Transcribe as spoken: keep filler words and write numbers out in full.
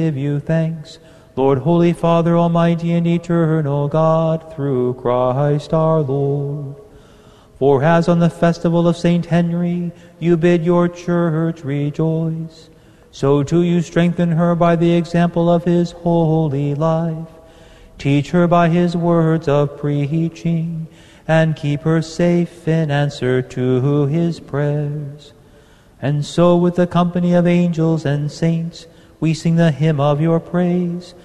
give you thanks, Lord, Holy Father, Almighty and Eternal God, through Christ our Lord. For as on the festival of Saint Henry you bid your church rejoice, so too you strengthen her by the example of his holy life. Teach her by his words of preaching, and keep her safe in answer to his prayers. And so with the company of angels and saints we sing the hymn of your praise,